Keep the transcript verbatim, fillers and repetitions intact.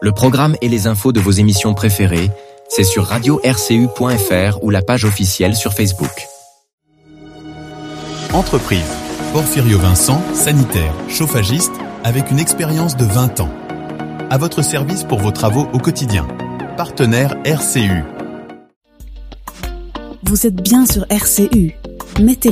Le programme et les infos de vos émissions préférées, c'est sur radio r c u point f r ou la page officielle sur Facebook. Entreprise. Porfirio Vincent, sanitaire, chauffagiste, avec une expérience de vingt ans. À votre service pour vos travaux au quotidien. Partenaire R C U. Vous êtes bien sur R C U. Mettez